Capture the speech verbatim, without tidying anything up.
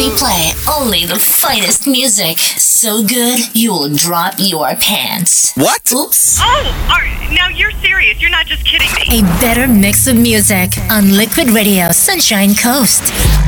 We play only the finest music. So good, you will drop your pants. What? Oops. Oh, are, now you're serious. You're not just kidding me. A better mix of music on Liquid Radio Sunshine Coast.